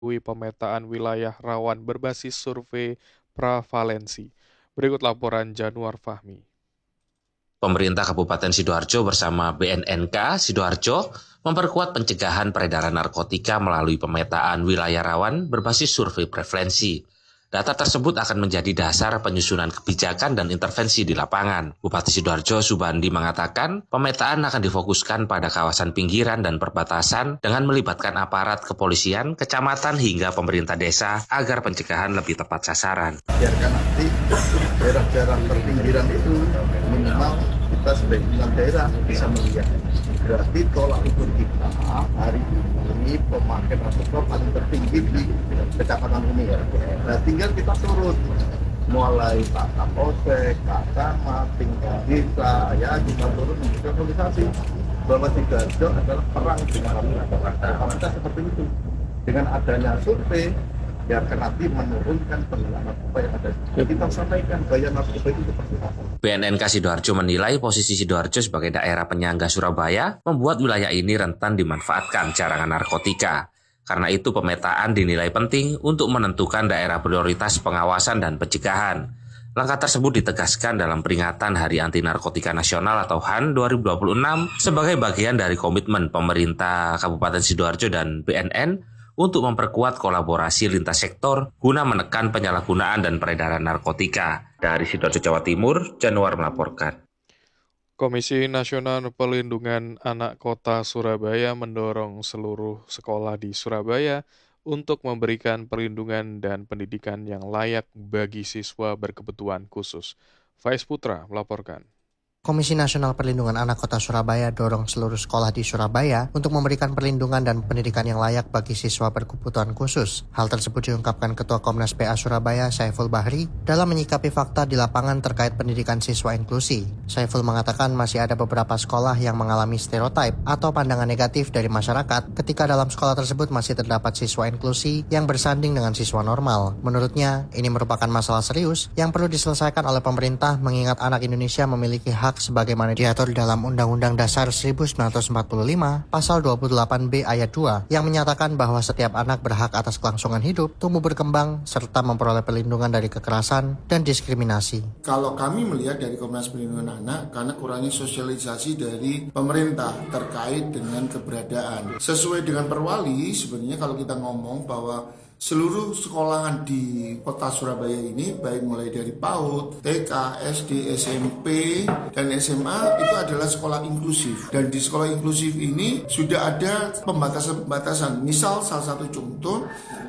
pemetaan wilayah rawan berbasis survei prevalensi. Berikut laporan Januar Fahmi. Pemerintah Kabupaten Sidoarjo bersama BNNK Sidoarjo memperkuat pencegahan peredaran narkotika melalui pemetaan wilayah rawan berbasis survei prevalensi. Data tersebut akan menjadi dasar penyusunan kebijakan dan intervensi di lapangan. Bupati Sidoarjo Subandi mengatakan, pemetaan akan difokuskan pada kawasan pinggiran dan perbatasan dengan melibatkan aparat kepolisian, kecamatan hingga pemerintah desa agar pencegahan lebih tepat sasaran. Biarkan nanti daerah-daerah terpinggiran itu minimal kita sebagai daerah bisa melihat. Berarti tolak ukur kita hari ini pemakaian narkoba paling tertinggi di kecamatan ini ya. Nah tinggal kita turun mulai Pak Kapolsek, Pak Camat, tingkat desa ya kita turun untuk sosialisasi bahwa Sidoarjo adalah perang dengan narkoba. Kita seperti itu dengan adanya survei biarkan nanti menurunkan penggunaan narkoba yang ada. Kita sampaikan gaya narkoba itu seperti apa. BNNK Sidoarjo menilai posisi Sidoarjo sebagai daerah penyangga Surabaya membuat wilayah ini rentan dimanfaatkan jaringan narkotika. Karena itu pemetaan dinilai penting untuk menentukan daerah prioritas pengawasan dan pencegahan. Langkah tersebut ditegaskan dalam peringatan Hari Anti Narkotika Nasional atau HAN 2026 sebagai bagian dari komitmen pemerintah Kabupaten Sidoarjo dan BNN untuk memperkuat kolaborasi lintas sektor guna menekan penyalahgunaan dan peredaran narkotika. Dari Sidoarjo, Jawa Timur, Januar melaporkan. Komisi Nasional Perlindungan Anak Kota Surabaya mendorong seluruh sekolah di Surabaya untuk memberikan perlindungan dan pendidikan yang layak bagi siswa berkebutuhan khusus. Faiz Putra melaporkan. Komisi Nasional Perlindungan Anak Kota Surabaya dorong seluruh sekolah di Surabaya untuk memberikan perlindungan dan pendidikan yang layak bagi siswa berkebutuhan khusus. Hal tersebut diungkapkan Ketua Komnas PA Surabaya, Saiful Bahri, dalam menyikapi fakta di lapangan terkait pendidikan siswa inklusi. Saiful mengatakan masih ada beberapa sekolah yang mengalami stereotip atau pandangan negatif dari masyarakat ketika dalam sekolah tersebut masih terdapat siswa inklusi yang bersanding dengan siswa normal. Menurutnya, ini merupakan masalah serius yang perlu diselesaikan oleh pemerintah mengingat anak Indonesia memiliki hak sebagaimana diatur dalam Undang-Undang Dasar 1945 Pasal 28B ayat 2 yang menyatakan bahwa setiap anak berhak atas kelangsungan hidup, tumbuh berkembang, serta memperoleh perlindungan dari kekerasan dan diskriminasi. Kalau kami melihat dari Komnas Perlindungan Anak, karena kurangnya sosialisasi dari pemerintah terkait dengan keberadaan. Sesuai dengan Perwali, sebenarnya kalau kita ngomong bahwa seluruh sekolahan di kota Surabaya ini, baik mulai dari PAUD, TK, SD, SMP, dan SMA itu adalah sekolah inklusif. Dan di sekolah inklusif ini sudah ada pembatasan-pembatasan. Misal salah satu contoh,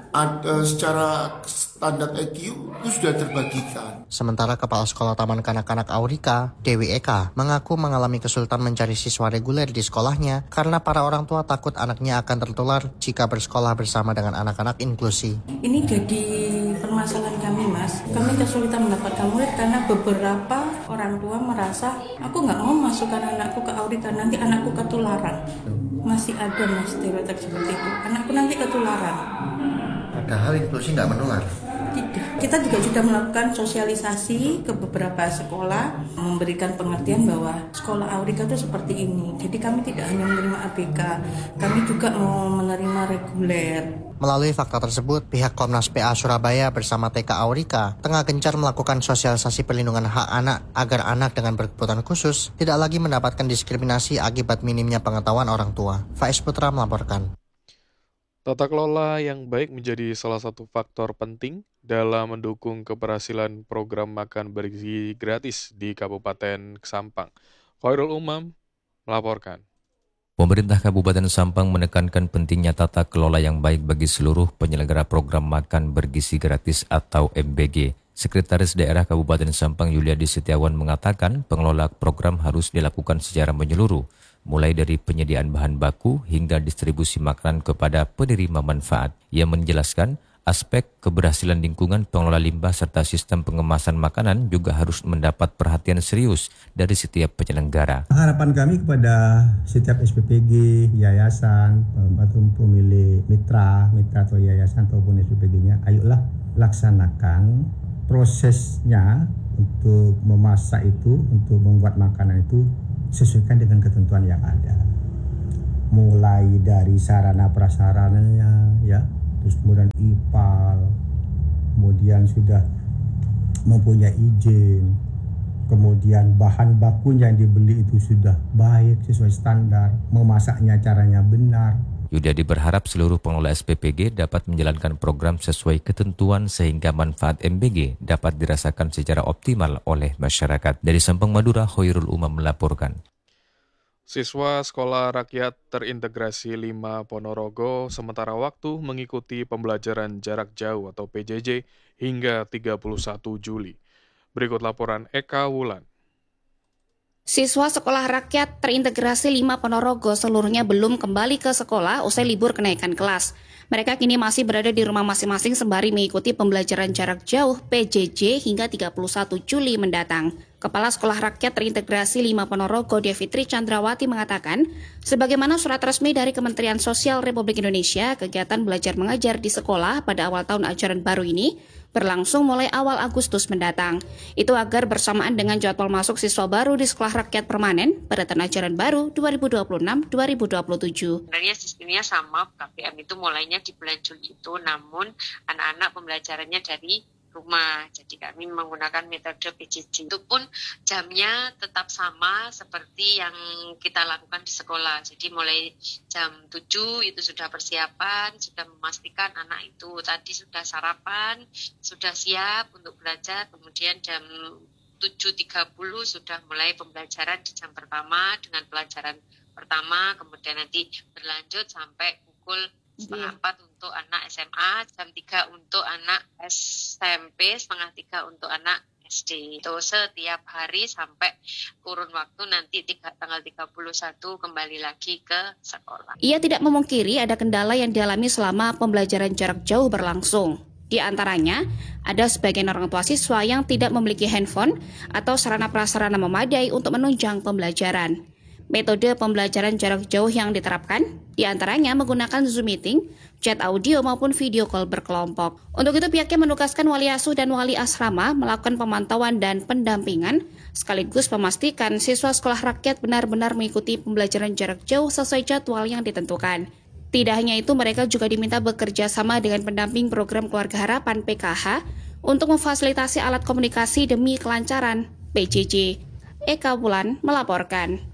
secara standar EQ itu sudah terbagikan. Sementara Kepala Sekolah Taman Kanak-Kanak Aurika, Dewi Eka, mengaku mengalami kesulitan mencari siswa reguler di sekolahnya karena para orang tua takut anaknya akan tertular jika bersekolah bersama dengan anak-anak inklusi. Ini jadi permasalahan kami, Mas. Kami kesulitan mendapatkan murid karena beberapa orang tua merasa aku nggak mau masukkan anakku ke Aurika, nanti anakku ketularan. Masih ada Mas stereotip seperti itu. Anakku nanti ketularan. Padahal inklusi nggak menular. Tidak. Kita juga sudah melakukan sosialisasi ke beberapa sekolah, memberikan pengertian bahwa sekolah Aurika itu seperti ini. Jadi kami tidak hanya menerima ABK, kami juga mau menerima reguler. Melalui fakta tersebut, pihak Komnas PA Surabaya bersama TK Aurika tengah gencar melakukan sosialisasi perlindungan hak anak agar anak dengan berkebutuhan khusus tidak lagi mendapatkan diskriminasi akibat minimnya pengetahuan orang tua. Faiz Putra melaporkan. Tata kelola yang baik menjadi salah satu faktor penting dalam mendukung keberhasilan program makan bergizi gratis di Kabupaten Sampang. Khairul Umam melaporkan. Pemerintah Kabupaten Sampang menekankan pentingnya tata kelola yang baik bagi seluruh penyelenggara program makan bergizi gratis atau MBG. Sekretaris Daerah Kabupaten Sampang Yuliadi Setiawan mengatakan pengelola program harus dilakukan secara menyeluruh, mulai dari penyediaan bahan baku hingga distribusi makanan kepada penerima manfaat. Ia menjelaskan aspek keberhasilan lingkungan pengelola limbah serta sistem pengemasan makanan juga harus mendapat perhatian serius dari setiap penyelenggara. Harapan kami kepada setiap SPPG, yayasan, atau pemilik mitra atau yayasan ataupun SPPG-nya, ayolah laksanakan prosesnya untuk memasak itu, untuk membuat makanan itu sesuaikan dengan ketentuan yang ada. Mulai dari sarana prasarananya, ya, terus kemudian IPAL, kemudian sudah mempunyai izin, kemudian bahan bakunya yang dibeli itu sudah baik sesuai standar, memasaknya caranya benar. Yuliadi berharap seluruh pengelola SPPG dapat menjalankan program sesuai ketentuan sehingga manfaat MBG dapat dirasakan secara optimal oleh masyarakat. Dari Sampang, Madura, Hoirul Umam melaporkan. Siswa Sekolah Rakyat Terintegrasi 5 Ponorogo sementara waktu mengikuti pembelajaran jarak jauh atau PJJ hingga 31 Juli. Berikut laporan Eka Wulan. Siswa Sekolah Rakyat Terintegrasi 5 Ponorogo seluruhnya belum kembali ke sekolah usai libur kenaikan kelas. Mereka kini masih berada di rumah masing-masing sembari mengikuti pembelajaran jarak jauh PJJ hingga 31 Juli mendatang. Kepala Sekolah Rakyat Terintegrasi 5 Ponorogo, Devitri Chandrawati mengatakan, sebagaimana surat resmi dari Kementerian Sosial Republik Indonesia, kegiatan belajar mengajar di sekolah pada awal tahun ajaran baru ini berlangsung mulai awal Agustus mendatang. Itu agar bersamaan dengan jadwal masuk siswa baru di Sekolah Rakyat Permanen pada tahun ajaran baru 2026-2027. Sebenarnya sistemnya sama, KPM itu mulainya di bulan Juli itu, namun anak-anak pembelajarannya dari rumah. Jadi kami menggunakan metode PJJ. Itu pun jamnya tetap sama seperti yang kita lakukan di sekolah. Jadi mulai jam 7 itu sudah persiapan, sudah memastikan anak itu tadi sudah sarapan, sudah siap untuk belajar. Kemudian jam 7.30 sudah mulai pembelajaran di jam pertama dengan pelajaran pertama. Kemudian nanti berlanjut sampai pukul 3:30 untuk anak SMA, jam 3 untuk anak SMP, 2:30 untuk anak SD. Itu setiap hari sampai kurun waktu nanti tanggal 31 kembali lagi ke sekolah. Ia tidak memungkiri ada kendala yang dialami selama pembelajaran jarak jauh berlangsung. Di antaranya, ada sebagian orang tua siswa yang tidak memiliki handphone atau sarana prasarana memadai untuk menunjang pembelajaran. Metode pembelajaran jarak jauh yang diterapkan, diantaranya menggunakan Zoom meeting, chat audio maupun video call berkelompok. Untuk itu pihaknya menugaskan wali asuh dan wali asrama melakukan pemantauan dan pendampingan, sekaligus memastikan siswa sekolah rakyat benar-benar mengikuti pembelajaran jarak jauh sesuai jadwal yang ditentukan. Tidak hanya itu, mereka juga diminta bekerja sama dengan pendamping program Keluarga Harapan PKH untuk memfasilitasi alat komunikasi demi kelancaran PJJ. Eka Wulan melaporkan.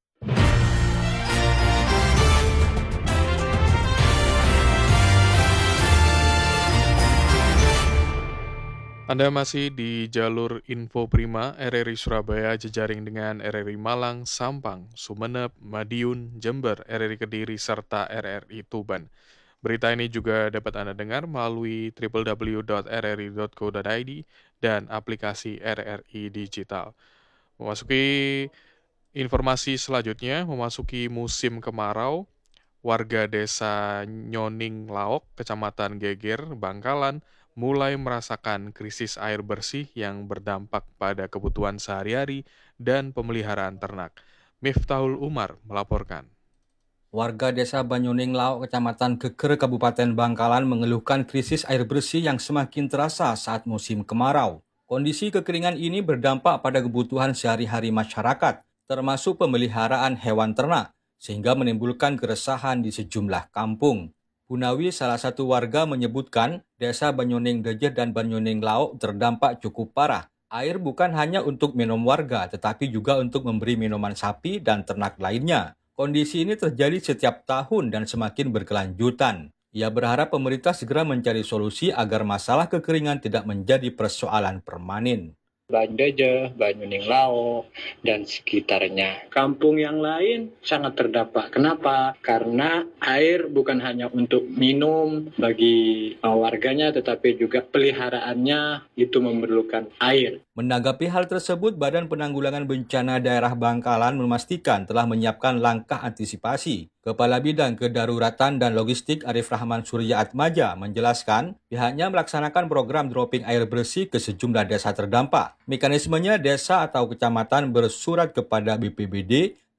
Anda masih di jalur Info Prima RRI Surabaya jejaring dengan RRI Malang, Sampang, Sumeneb, Madiun, Jember, RRI Kediri, serta RRI Tuban. Berita ini juga dapat Anda dengar melalui www.rri.co.id dan aplikasi RRI Digital. Memasuki informasi selanjutnya, memasuki musim kemarau, warga desa Nyoning Laok, Kecamatan Geger, Bangkalan, mulai merasakan krisis air bersih yang berdampak pada kebutuhan sehari-hari dan pemeliharaan ternak. Miftahul Umar melaporkan. Warga desa Banyuning Laok, Kecamatan Geger, Kabupaten Bangkalan mengeluhkan krisis air bersih yang semakin terasa saat musim kemarau. Kondisi kekeringan ini berdampak pada kebutuhan sehari-hari masyarakat, termasuk pemeliharaan hewan ternak, sehingga menimbulkan keresahan di sejumlah kampung. Gunawi, salah satu warga, menyebutkan desa Banyuning Geger dan Banyuning Laok terdampak cukup parah. Air bukan hanya untuk minum warga, tetapi juga untuk memberi minuman sapi dan ternak lainnya. Kondisi ini terjadi setiap tahun dan semakin berkelanjutan. Ia berharap pemerintah segera mencari solusi agar masalah kekeringan tidak menjadi persoalan permanen. Bandeje, Banyuning Laok, dan sekitarnya. Kampung yang lain sangat terdampak. Kenapa? Karena air bukan hanya untuk minum bagi warganya, tetapi juga peliharaannya itu memerlukan air. Menanggapi hal tersebut, Badan Penanggulangan Bencana Daerah Bangkalan memastikan telah menyiapkan langkah antisipasi. Kepala Bidang Kedaruratan dan Logistik Arif Rahman Surya Atmaja menjelaskan pihaknya melaksanakan program dropping air bersih ke sejumlah desa terdampak. Mekanismenya, desa atau kecamatan bersurat kepada BPBD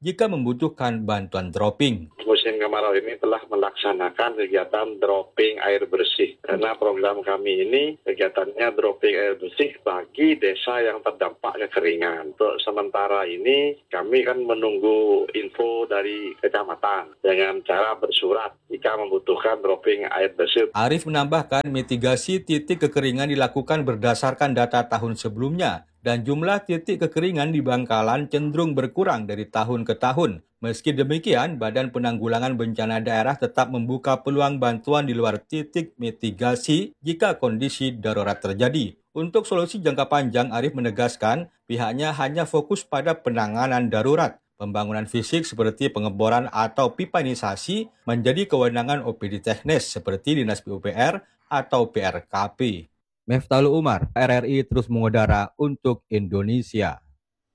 jika membutuhkan bantuan dropping. Musim kemarau ini telah melaksanakan kegiatan dropping air bersih. Karena program kami ini kegiatannya dropping air bersih bagi desa yang terdampak kekeringan. Untuk sementara ini kami kan menunggu info dari kecamatan dengan cara bersurat jika membutuhkan dropping air bersih. Arif menambahkan mitigasi titik kekeringan dilakukan berdasarkan data tahun sebelumnya dan jumlah titik kekeringan di Bangkalan cenderung berkurang dari tahun ke tahun. Meski demikian, Badan Penanggulangan Bencana Daerah tetap membuka peluang bantuan di luar titik mitigasi jika kondisi darurat terjadi. Untuk solusi jangka panjang, Arif menegaskan pihaknya hanya fokus pada penanganan darurat. Pembangunan fisik seperti pengeboran atau pipanisasi menjadi kewenangan OPD teknis seperti Dinas PUPR atau PRKP. Meftalu Umar, RRI terus mengudara untuk Indonesia.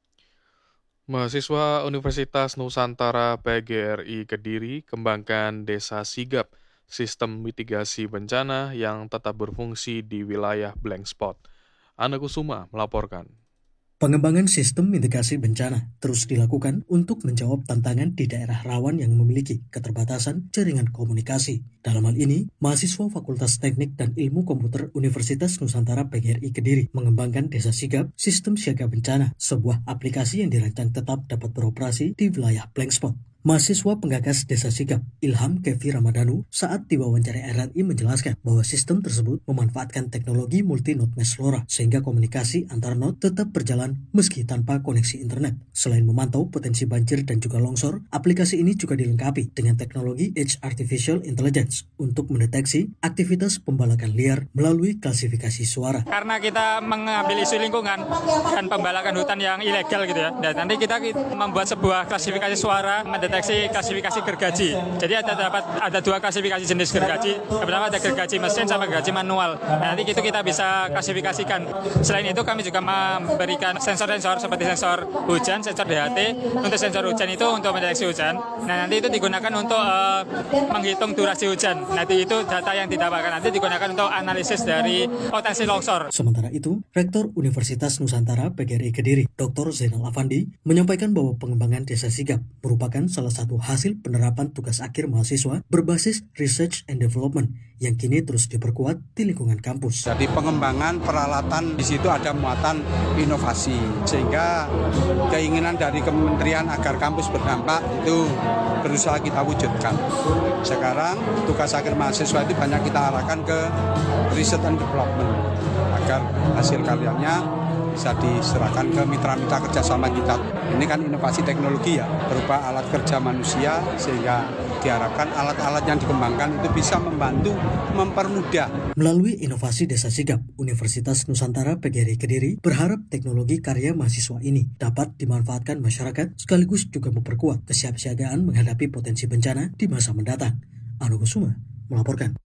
Mahasiswa Universitas Nusantara PGRI Kediri kembangkan Desa Sigap, sistem mitigasi bencana yang tetap berfungsi di wilayah blank spot. Ana Kusuma melaporkan. Pengembangan sistem mitigasi bencana terus dilakukan untuk menjawab tantangan di daerah rawan yang memiliki keterbatasan jaringan komunikasi. Dalam hal ini, mahasiswa Fakultas Teknik dan Ilmu Komputer Universitas Nusantara PGRI Kediri mengembangkan Desa Sigap, sistem siaga bencana, sebuah aplikasi yang dirancang tetap dapat beroperasi di wilayah blank spot. Mahasiswa penggagas Desa Sigap, Ilham Kevi Ramadhanu, saat diwawancarai RRI menjelaskan bahwa sistem tersebut memanfaatkan teknologi multi-node mesh LoRa sehingga komunikasi antar node tetap berjalan meski tanpa koneksi internet. Selain memantau potensi banjir dan juga longsor, aplikasi ini juga dilengkapi dengan teknologi Edge Artificial Intelligence untuk mendeteksi aktivitas pembalakan liar melalui klasifikasi suara. Karena kita mengambil isu lingkungan dan pembalakan hutan yang ilegal gitu ya, dan nanti kita membuat sebuah klasifikasi suara mendeteksi klasifikasi gergaji. Jadi ada dua klasifikasi jenis gergaji. Yang pertama ada gergaji mesin sama gergaji manual. Nah, nanti itu kita bisa klasifikasikan. Selain itu kami juga memberikan sensor-sensor seperti sensor hujan, sensor DHT. Untuk sensor hujan itu untuk mendeteksi hujan. Nah, nanti itu digunakan untuk menghitung durasi hujan. Nanti itu data yang didapatkan nanti digunakan untuk analisis dari potensi longsor. Sementara itu, Rektor Universitas Nusantara PGRI Kediri, Dr. Zainal Afandi, menyampaikan bahwa pengembangan Desa Sigap merupakan salah satu hasil penerapan tugas akhir mahasiswa berbasis Research and Development yang kini terus diperkuat di lingkungan kampus. Jadi pengembangan peralatan di situ ada muatan inovasi sehingga keinginan dari kementerian agar kampus berdampak itu berusaha kita wujudkan. Sekarang tugas akhir mahasiswa itu banyak kita arahkan ke Research and Development agar hasil karyanya bisa diserahkan ke mitra-mitra kerjasama kita. Ini kan inovasi teknologi ya, berupa alat kerja manusia sehingga diharapkan alat-alat yang dikembangkan itu bisa membantu mempermudah. Melalui inovasi Desa Sigap, Universitas Nusantara PGRI Kediri berharap teknologi karya mahasiswa ini dapat dimanfaatkan masyarakat sekaligus juga memperkuat kesiapsiagaan menghadapi potensi bencana di masa mendatang. Ana Kusuma melaporkan.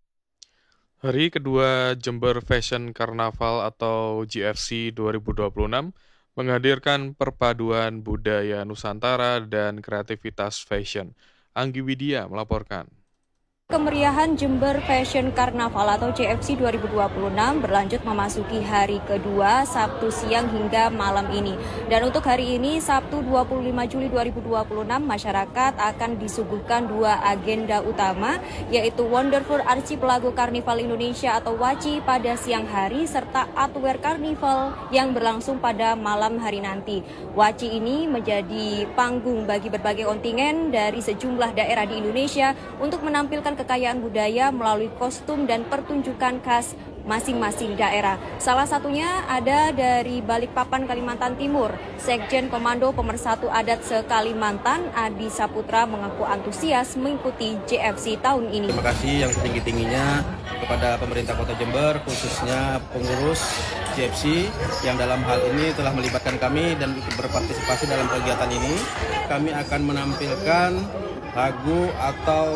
Hari kedua Jember Fashion Carnaval atau GFC 2026 menghadirkan perpaduan budaya Nusantara dan kreativitas fashion. Anggi Widya melaporkan. Kemeriahan Jember Fashion Carnaval atau JFC 2026 berlanjut memasuki hari kedua Sabtu siang hingga malam ini. Dan untuk hari ini Sabtu 25 Juli 2026 masyarakat akan disuguhkan dua agenda utama yaitu Wonderful Archipelago Carnival Indonesia atau WACI pada siang hari serta Artwear Carnival yang berlangsung pada malam hari nanti. WACI ini menjadi panggung bagi berbagai kontingen dari sejumlah daerah di Indonesia untuk menampilkan kekayaan budaya melalui kostum dan pertunjukan khas masing-masing daerah. Salah satunya ada dari Balikpapan, Kalimantan Timur. Sekjen Komando Pemersatu Adat se-Kalimantan, Adi Saputra mengaku antusias mengikuti JFC tahun ini. Terima kasih yang setinggi-tingginya kepada pemerintah Kota Jember, khususnya pengurus JFC yang dalam hal ini telah melibatkan kami dan ikut berpartisipasi dalam kegiatan ini. Kami akan menampilkan lagu atau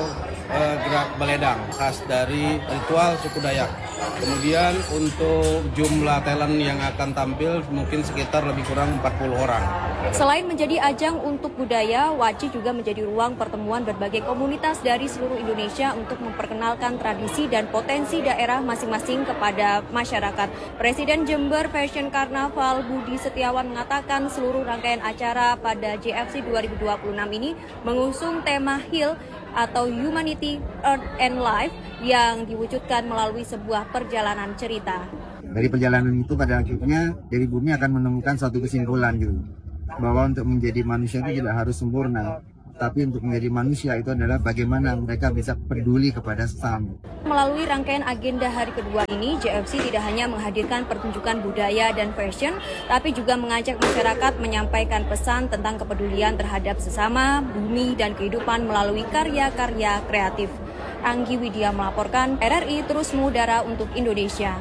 gerak baledang khas dari ritual suku Dayak. Kemudian untuk jumlah talent yang akan tampil mungkin sekitar lebih kurang 40 orang. Selain menjadi ajang untuk budaya, Waci juga menjadi ruang pertemuan berbagai komunitas dari seluruh Indonesia untuk memperkenalkan tradisi dan potensi daerah masing-masing kepada masyarakat. Presiden Jember Fashion Carnaval Budi Setiawan mengatakan seluruh rangkaian acara pada JFC 2026 ini mengusung tema Heal atau Humanity, Earth and Life yang diwujudkan melalui sebuah perjalanan cerita. Dari perjalanan itu pada akhirnya dari bumi akan menemukan satu kesimpulan gitu, bahwa untuk menjadi manusia itu tidak harus sempurna, tapi untuk menjadi manusia itu adalah bagaimana mereka bisa peduli kepada sesama. Melalui rangkaian agenda hari kedua ini, JFC tidak hanya menghadirkan pertunjukan budaya dan fashion, tapi juga mengajak masyarakat menyampaikan pesan tentang kepedulian terhadap sesama, bumi, dan kehidupan melalui karya-karya kreatif. Anggi Widya melaporkan, RRI terus mengudara untuk Indonesia.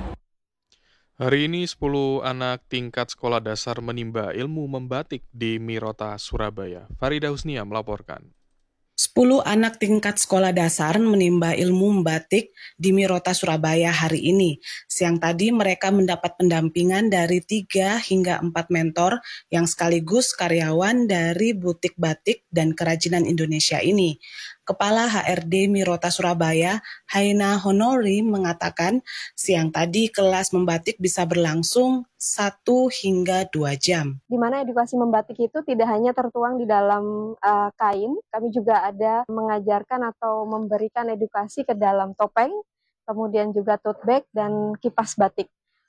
Hari ini 10 anak tingkat sekolah dasar menimba ilmu membatik di Mirota, Surabaya. Farida Husnia melaporkan. 10 anak tingkat sekolah dasar menimba ilmu membatik di Mirota, Surabaya hari ini. Siang tadi mereka mendapat pendampingan dari 3 hingga 4 mentor yang sekaligus karyawan dari butik batik dan kerajinan Indonesia ini. Kepala HRD Mirota Surabaya, Haina Honori, mengatakan siang tadi kelas membatik bisa berlangsung 1 hingga 2 jam. Di mana edukasi membatik itu tidak hanya tertuang di dalam kain, kami juga ada mengajarkan atau memberikan edukasi ke dalam topeng, kemudian juga tote bag dan kipas batik.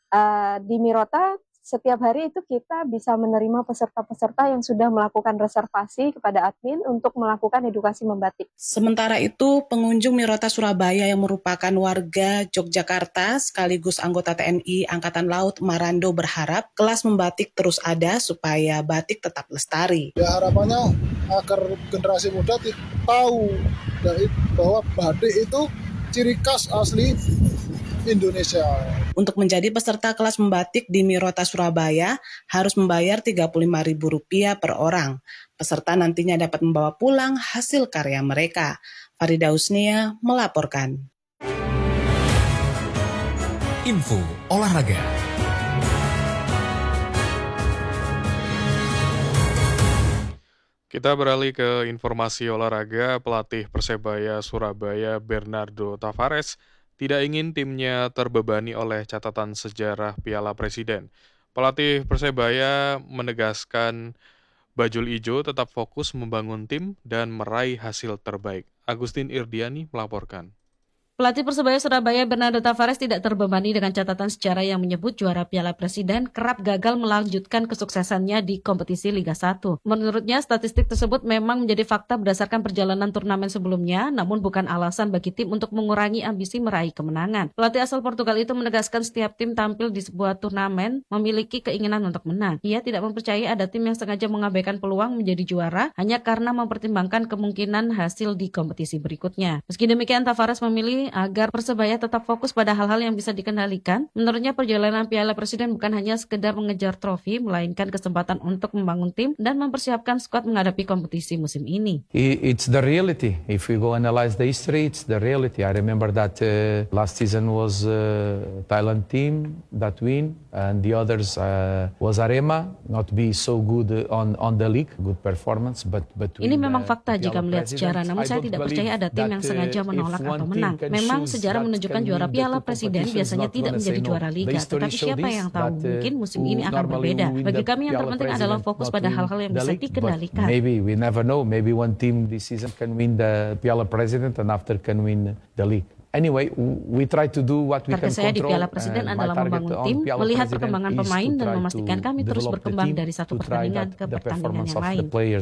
Di Mirota, setiap hari itu kita bisa menerima peserta-peserta yang sudah melakukan reservasi kepada admin untuk melakukan edukasi membatik. Sementara itu, pengunjung Mirota Surabaya yang merupakan warga Yogyakarta sekaligus anggota TNI Angkatan Laut Marando berharap kelas membatik terus ada supaya batik tetap lestari. Ya, harapannya agar generasi muda tahu bahwa batik itu ciri khas asli Indonesia. Untuk menjadi peserta kelas membatik di Mirota Surabaya harus membayar Rp35.000 per orang. Peserta nantinya dapat membawa pulang hasil karya mereka. Farida Husnia melaporkan. Info olahraga. Kita beralih ke informasi olahraga. Pelatih Persebaya Surabaya Bernardo Tavares tidak ingin timnya terbebani oleh catatan sejarah Piala Presiden. Pelatih Persebaya menegaskan Bajul Ijo tetap fokus membangun tim dan meraih hasil terbaik. Agustin Irdiani melaporkan. Pelatih Persebaya Surabaya Bernardo Tavares tidak terbebani dengan catatan sejarah yang menyebut juara Piala Presiden kerap gagal melanjutkan kesuksesannya di kompetisi Liga 1. Menurutnya, statistik tersebut memang menjadi fakta berdasarkan perjalanan turnamen sebelumnya, namun bukan alasan bagi tim untuk mengurangi ambisi meraih kemenangan. Pelatih asal Portugal itu menegaskan setiap tim tampil di sebuah turnamen memiliki keinginan untuk menang. Ia tidak mempercayai ada tim yang sengaja mengabaikan peluang menjadi juara hanya karena mempertimbangkan kemungkinan hasil di kompetisi berikutnya. Meski demikian, Tavares memilih agar Persebaya tetap fokus pada hal-hal yang bisa dikendalikan. Menurutnya perjalanan Piala Presiden bukan hanya sekedar mengejar trofi, melainkan kesempatan untuk membangun tim dan mempersiapkan skuad menghadapi kompetisi musim ini. It's the reality. If we go analyze the history, it's the reality. I remember that last season was Thailand team that win, and the others was Arema, not be so good on the league, good performance, but ini memang fakta jika melihat sejarah, namun saya tidak percaya ada tim yang sengaja menolak atau menang. Memang sejarah menunjukkan juara Piala Presiden biasanya tidak menjadi juara Liga, tetapi siapa yang tahu, mungkin musim ini akan berbeda. Bagi kami yang terpenting adalah fokus pada hal-hal yang bisa dikendalikan. Maybe we never know, maybe one team this season can win the Piala Presiden and after can win the league. Anyway, we try to do what we can control. Target saya di Piala Presiden adalah membangun tim, melihat perkembangan pemain dan memastikan kami terus berkembang dari satu pertandingan ke pertandingan yang lain.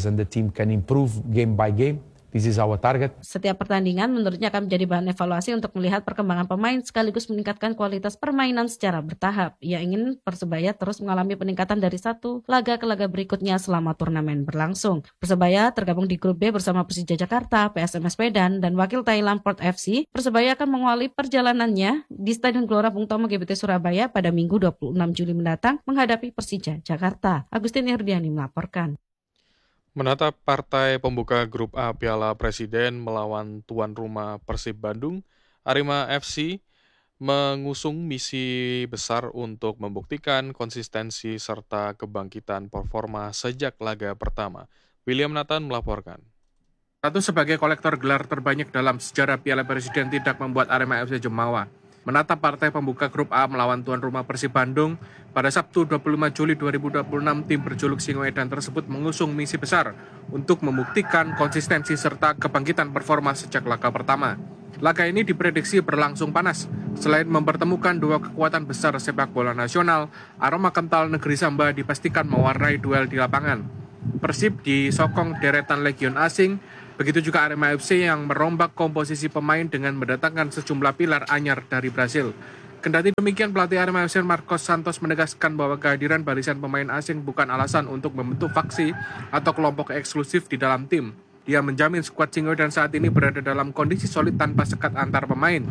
This is our target. Setiap pertandingan menurutnya akan menjadi bahan evaluasi untuk melihat perkembangan pemain sekaligus meningkatkan kualitas permainan secara bertahap. Ia ingin Persebaya terus mengalami peningkatan dari satu laga ke laga berikutnya selama turnamen berlangsung. Persebaya tergabung di grup B bersama Persija Jakarta, PSMS Medan, dan wakil Thailand Port FC. Persebaya akan mengawali perjalanannya di Stadion Gelora Bung Tomo GBT Surabaya pada Minggu 26 Juli mendatang menghadapi Persija Jakarta. Agustin Irdiani melaporkan. Menatap partai pembuka grup A Piala Presiden melawan tuan rumah Persib Bandung, Arema FC mengusung misi besar untuk membuktikan konsistensi serta kebangkitan performa sejak laga pertama. William Nathan melaporkan. Satu sebagai kolektor gelar terbanyak dalam sejarah Piala Presiden tidak membuat Arema FC jumawa. Menatap partai pembuka grup A melawan tuan rumah Persib Bandung, pada Sabtu 25 Juli 2026 tim berjuluk Singoedan tersebut mengusung misi besar untuk membuktikan konsistensi serta kebangkitan performa sejak laga pertama. Laga ini diprediksi berlangsung panas. Selain mempertemukan dua kekuatan besar sepak bola nasional, aroma kental negeri Samba dipastikan mewarnai duel di lapangan. Persib disokong deretan legion asing, begitu juga Arema FC yang merombak komposisi pemain dengan mendatangkan sejumlah pilar anyar dari Brasil. Kendati demikian, pelatih Arema FC Marcos Santos menegaskan bahwa kehadiran barisan pemain asing bukan alasan untuk membentuk faksi atau kelompok eksklusif di dalam tim. Dia menjamin skuad Singoedan saat ini berada dalam kondisi solid tanpa sekat antar pemain.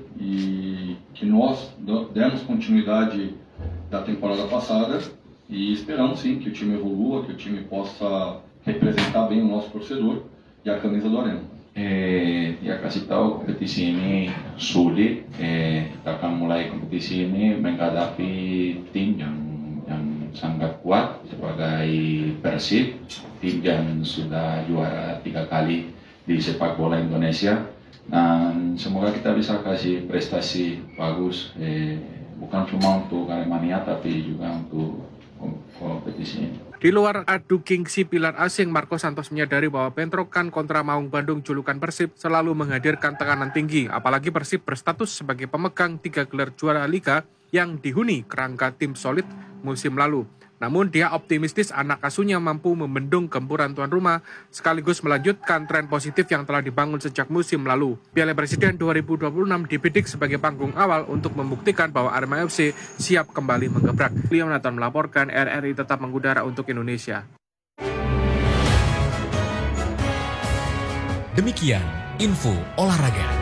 Que nós demos continuidade da temporada passada e esperamos sim que o time evolua, que o time possa representar bem o nosso torcedor e a camisa do Arema. Ya kasih tahu kompetisi ini sulit. Kita akan mulai kompetisi ini menghadapi tim yang sangat kuat sebagai Persib, tim yang sudah juara 3 kali di sepak bola Indonesia. Dan semoga kita bisa kasih prestasi bagus, bukan cuma untuk Aremania tapi juga untuk kompetisi ini. Di luar adu gengsi pilar asing, Marcos Santos menyadari bahwa bentrokan kontra Maung Bandung julukan Persib selalu menghadirkan tekanan tinggi, apalagi Persib berstatus sebagai pemegang 3 gelar juara Liga yang dihuni kerangka tim solid musim lalu. Namun dia optimistis anak asuhnya mampu membendung gempuran tuan rumah sekaligus melanjutkan tren positif yang telah dibangun sejak musim lalu. Piala Presiden 2026 dibidik sebagai panggung awal untuk membuktikan bahwa Arema FC siap kembali menggebrak. William Nathan melaporkan, RRI tetap mengudara untuk Indonesia. Demikian info olahraga.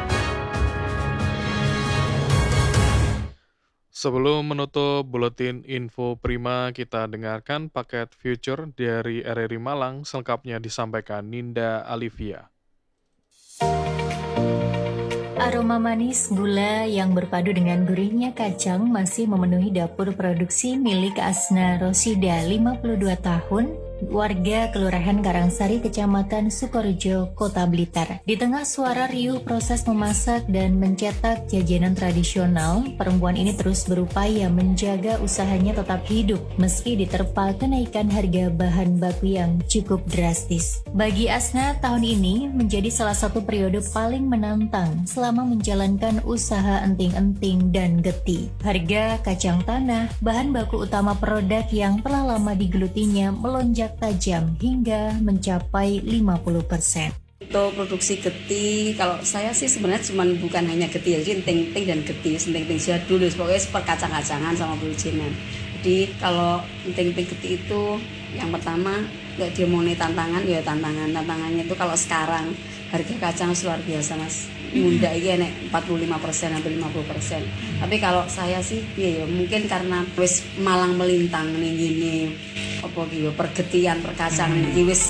Sebelum menutup buletin info prima, kita dengarkan paket future dari RRI Malang, selengkapnya disampaikan Ninda Alivia. Aroma manis gula yang berpadu dengan gurihnya kacang masih memenuhi dapur produksi milik Asna Rosida, 52 tahun, warga Kelurahan Karangsari, Kecamatan Sukorejo, Kota Blitar. Di tengah suara riuh proses memasak dan mencetak jajanan tradisional, perempuan ini terus berupaya menjaga usahanya tetap hidup meski diterpa kenaikan harga bahan baku yang cukup drastis. Bagi Asna, tahun ini menjadi salah satu periode paling menantang selama menjalankan usaha enting-enting dan geti. Harga kacang tanah, bahan baku utama produk yang telah lama digelutinya, melonjak tajam hingga mencapai 50%. Untuk produksi geti, kalau saya sih sebenarnya bukan hanya geti, jadi enting-enting dan geti, enting-enting jadul, pokoknya seperti kacang-kacangan sama bulujengan. Jadi kalau enting-enting geti itu yang pertama nggak diomongin tantangan, ya tantangannya itu kalau sekarang harga kacang luar biasa mas, munda ini nek 45% sampai 50%. Tapi kalau saya sih ya mungkin karena wis malang melintang nih gini apa gitu pergetian perkacang nih wis.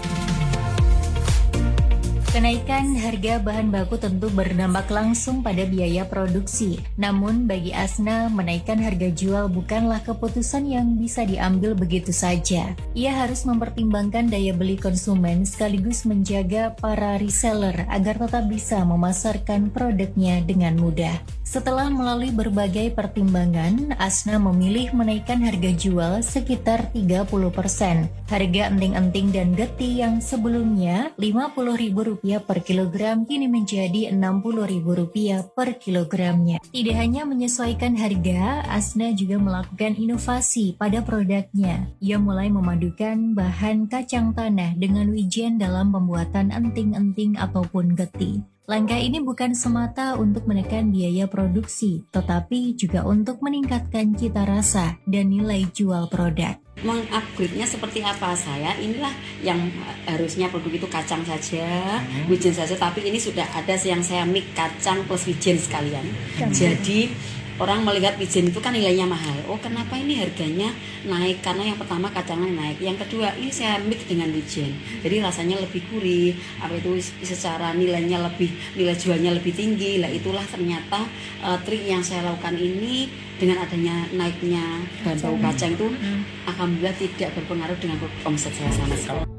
Kenaikan harga bahan baku tentu berdampak langsung pada biaya produksi. Namun bagi Asna, menaikkan harga jual bukanlah keputusan yang bisa diambil begitu saja. Ia harus mempertimbangkan daya beli konsumen sekaligus menjaga para reseller agar tetap bisa memasarkan produknya dengan mudah. Setelah melalui berbagai pertimbangan, Asna memilih menaikkan harga jual sekitar 30%. Harga enting-enting dan geti yang sebelumnya Rp50.000 per kilogram kini menjadi Rp60.000 per kilogramnya. Tidak hanya menyesuaikan harga, Asna juga melakukan inovasi pada produknya. Ia mulai memadukan bahan kacang tanah dengan wijen dalam pembuatan enting-enting ataupun geti. Langkah ini bukan semata untuk menekan biaya produksi, tetapi juga untuk meningkatkan cita rasa dan nilai jual produk. Mengupgrade-nya seperti apa? Saya inilah yang harusnya produk itu kacang saja, wijen saja, tapi ini sudah ada yang saya mix kacang plus wijen sekalian. Jadi orang melihat wijen itu kan nilainya mahal. Oh, kenapa ini harganya naik? Karena yang pertama kacangnya naik, yang kedua ini saya mix dengan wijen, jadi rasanya lebih gurih, secara nilainya nilai jualnya lebih tinggi. Lah itulah ternyata trik yang saya lakukan ini dengan adanya naiknya bahan baku kacang itu alhamdulillah tidak berpengaruh dengan omset saya sama sekali.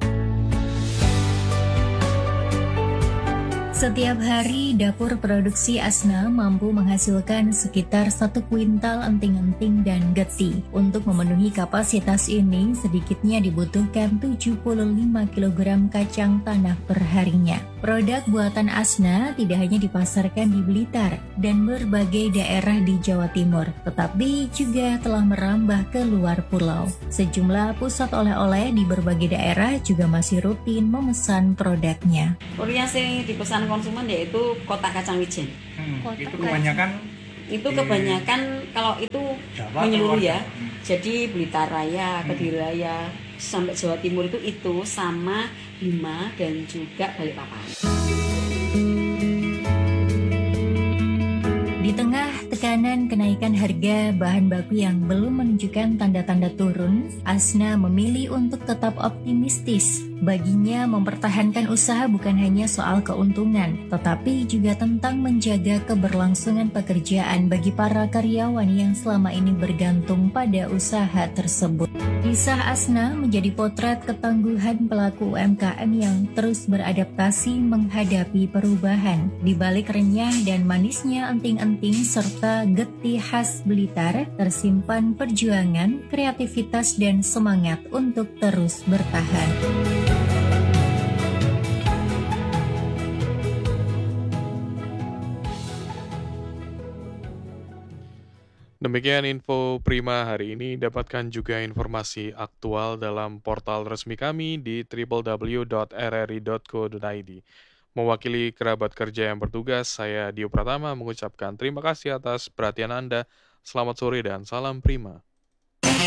Setiap hari, dapur produksi Asna mampu menghasilkan sekitar 1 kuintal enting-enting dan geti. Untuk memenuhi kapasitas ini, sedikitnya dibutuhkan 75 kg kacang tanah per harinya. Produk buatan Asna tidak hanya dipasarkan di Blitar dan berbagai daerah di Jawa Timur, tetapi juga telah merambah ke luar pulau. Sejumlah pusat oleh-oleh di berbagai daerah juga masih rutin memesan produknya. Yang dipesan konsumen yaitu kotak kacang wijen. Itu kebanyakan kalau itu Jawa menyeluruh ya. Jadi Blitar Raya, Kediri Raya, sampai Jawa Timur itu sama Bima dan juga Balikpapan. Di tengah tekanan kenaikan harga bahan baku yang belum menunjukkan tanda-tanda turun, Asna memilih untuk tetap optimistis. Baginya, mempertahankan usaha bukan hanya soal keuntungan, tetapi juga tentang menjaga keberlangsungan pekerjaan bagi para karyawan yang selama ini bergantung pada usaha tersebut. Kisah Asna menjadi potret ketangguhan pelaku UMKM yang terus beradaptasi menghadapi perubahan. Di balik renyah dan manisnya enting-enting serta geti khas Blitar, tersimpan perjuangan, kreativitas, dan semangat untuk terus bertahan. Demikian info Prima hari ini. Dapatkan juga informasi aktual dalam portal resmi kami di www.rri.co.id. Mewakili kerabat kerja yang bertugas, saya Dio Pratama mengucapkan terima kasih atas perhatian Anda. Selamat sore dan salam Prima.